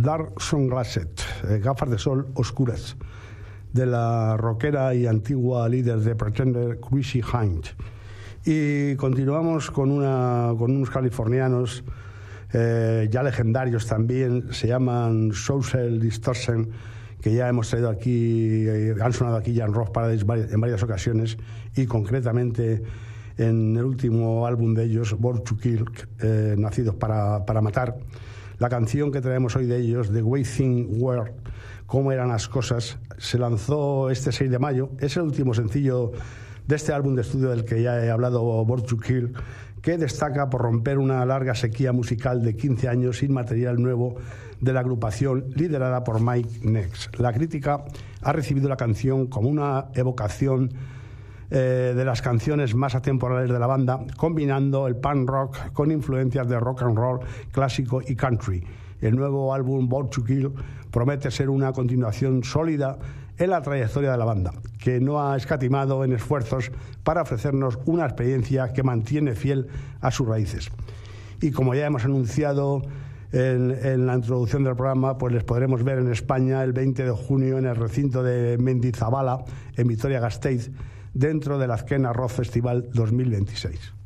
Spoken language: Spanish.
Dark Sunglasses, gafas de sol oscuras, de la rockera y antigua líder de Pretender, Chrissie Hynde. Y continuamos con unos californianos ya legendarios también, se llaman Social Distortion, que ya hemos traído aquí, han sonado aquí ya en Rock Paradise en varias ocasiones, y concretamente en el último álbum de ellos, Born to Kill, Nacidos para Matar. La canción que traemos hoy de ellos, The Way Things Were, Cómo eran las cosas, se lanzó este 6 de mayo. Es el último sencillo de este álbum de estudio del que ya he hablado, Born to Kill, que destaca por romper una larga sequía musical de 15 años sin material nuevo de la agrupación liderada por Mike Nex. La crítica ha recibido la canción como una evocación de las canciones más atemporales de la banda, combinando el punk rock con influencias de rock and roll clásico y country. El nuevo álbum Born to Kill promete ser una continuación sólida en la trayectoria de la banda, que no ha escatimado en esfuerzos para ofrecernos una experiencia que mantiene fiel a sus raíces. Y como ya hemos anunciado en la introducción del programa, pues les podremos ver en España el 20 de junio en el recinto de Mendizabala, en Vitoria-Gasteiz, dentro del Azkena Rock Festival 2026.